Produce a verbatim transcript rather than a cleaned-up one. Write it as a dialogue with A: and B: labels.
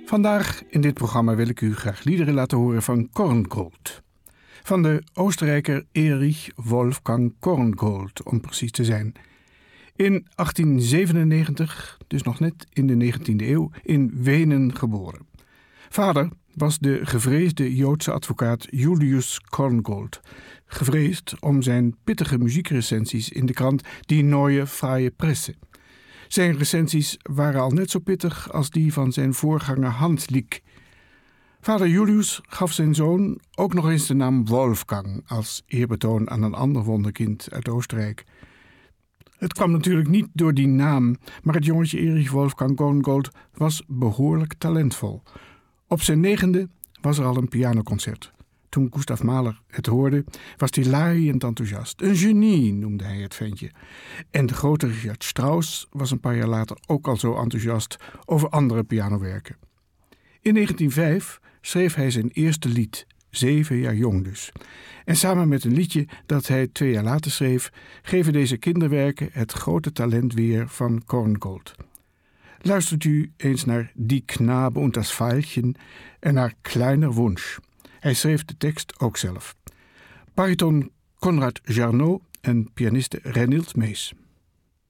A: Vandaag in dit programma wil ik u graag liederen laten horen van Korngold. Van de Oostenrijker Erich Wolfgang Korngold, om precies te zijn. In achttien zevenennegentig, dus nog net in de negentiende eeuw, in Wenen geboren. Vader was de gevreesde Joodse advocaat Julius Korngold. Gevreesd om zijn pittige muziekrecensies in de krant Die Neue Freie Presse. Zijn recensies waren al net zo pittig als die van zijn voorganger Hans Lick. Vader Julius gaf zijn zoon ook nog eens de naam Wolfgang als eerbetoon aan een ander wonderkind uit Oostenrijk. Het kwam natuurlijk niet door die naam, maar het jongetje Erich Wolfgang Korngold was behoorlijk talentvol. Op zijn negende was er al een pianoconcert. Toen Gustav Mahler het hoorde, was hij laaiend enthousiast. Een genie noemde hij het ventje. En de grote Richard Strauss was een paar jaar later ook al zo enthousiast over andere pianowerken. In negentien vijf schreef hij zijn eerste lied, zeven jaar jong dus. En samen met een liedje dat hij twee jaar later schreef, geven deze kinderwerken het grote talent weer van Korngold. Luistert u eens naar Die Knabe und das Veilchen en naar Kleiner Wunsch. Hij schreef de tekst ook zelf. Bariton Konrad Jarnot en pianiste Renild Mees.